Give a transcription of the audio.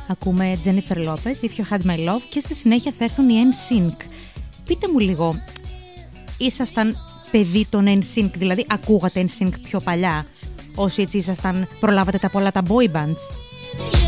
Ακούμε Jennifer Lopez, If You Had My Love, και στη συνέχεια θα έρθουν οι NSYNC. Πείτε μου λίγο, ήσασταν παιδί των NSYNC, δηλαδή ακούγατε NSYNC πιο παλιά, όσοι έτσι ήσασταν, προλάβατε τα πολλά τα boy bands?